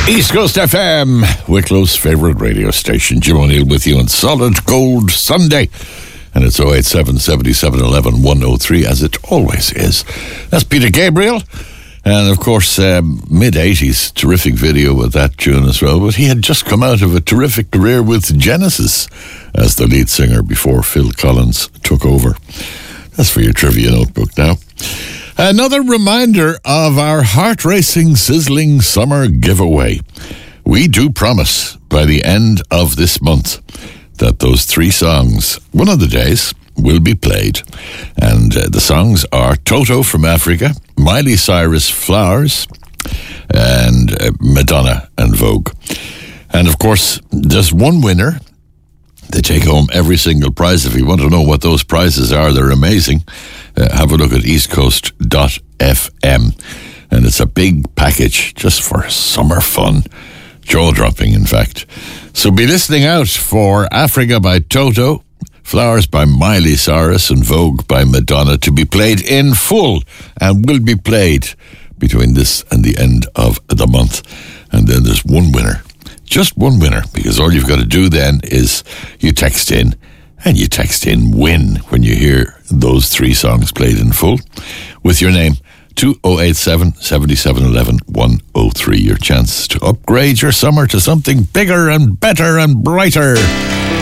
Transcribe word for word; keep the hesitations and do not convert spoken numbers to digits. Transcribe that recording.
East Coast F M, Wicklow's favourite radio station. Jim O'Neill with you on Solid Gold Sunday. And it's oh eight seven, seven seven, one one, one oh three, as it always is. That's Peter Gabriel. And, of course, um, mid-eighties, terrific video with that tune as well. But he had just come out of a terrific career with Genesis as the lead singer before Phil Collins took over. That's for your trivia notebook now. Another reminder of our heart-racing, sizzling summer giveaway. We do promise by the end of this month that those three songs, one of the days, will be played. And uh, the songs are Toto from Africa, Miley Cyrus, Flowers, and uh, Madonna and Vogue. And of course, there's one winner. They take home every single prize. If you want to know what those prizes are, they're amazing. Uh, have a look at east coast dot f m. And it's a big package just for summer fun. Jaw-dropping, in fact. So be listening out for Africa by Toto, Flowers by Miley Cyrus, and Vogue by Madonna to be played in full, and will be played between this and the end of the month. And then there's one winner. Just one winner, because all you've got to do then is you text in, and you text in WIN when you hear those three songs played in full with your name to oh eight seven, seven seven, one one, one oh three. Your chance to upgrade your summer to something bigger and better and brighter.